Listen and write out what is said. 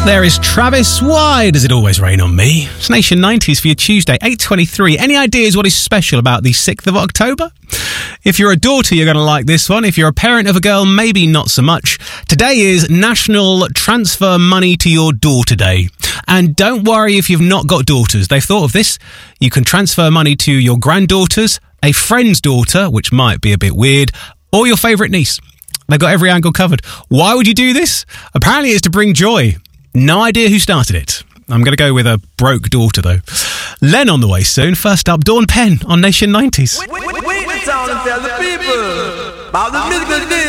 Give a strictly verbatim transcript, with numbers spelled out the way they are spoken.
There is Travis. Why does it always rain on me? It's Nation nineties for your Tuesday, eight twenty-three. Any ideas what is special about the sixth of October? If you're a daughter, you're going to like this one. If you're a parent of a girl, maybe not so much. Today is National Transfer Money to Your Daughter Day. And don't worry if you've not got daughters. They've thought of this. You can transfer money to your granddaughters, a friend's daughter, which might be a bit weird, or your favourite niece. They've got every angle covered. Why would you do this? Apparently it's to bring joy. No idea who started it. I'm going to go with a broke daughter, though. Len on the way soon. First up, Dawn Penn on Nation nineties. Wait, wait, wait, wait, and tell the people about the musical